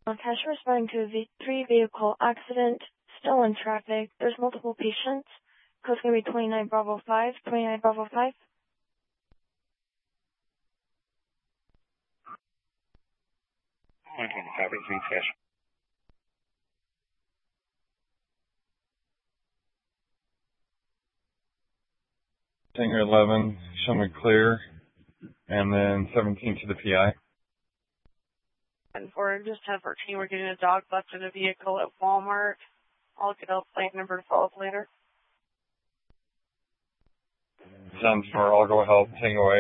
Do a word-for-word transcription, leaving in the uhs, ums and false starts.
Cash responding to a V three vehicle accident, still in traffic. There's multiple patients. Code's going to be twenty-nine Bravo five, twenty-nine Bravo five. twenty-five, three cash. Tango eleven, show me clear, and then seventeen to the P I. And for just ten fourteen, we're getting a dog left in a vehicle at Walmart. I'll get a plate number to follow up later. Sounds for I'll go help Tango eight.